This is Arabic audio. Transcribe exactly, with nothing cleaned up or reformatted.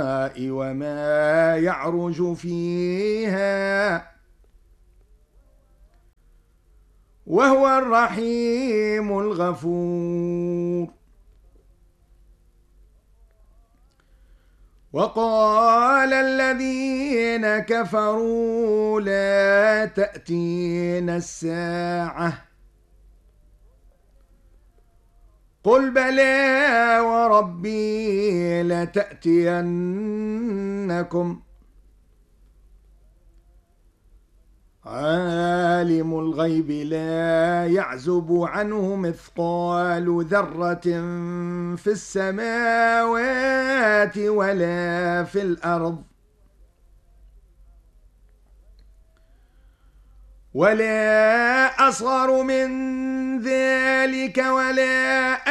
وما يعرج فيها وهو الرحيم الغفور. وقال الذين كفروا لا تأتينا الساعة قل بلى وربي لتأتينكم عالم الغيب لا يعزب عنه مثقال ذرة في السماوات ولا في الأرض ولا أصغر من ذلك ولا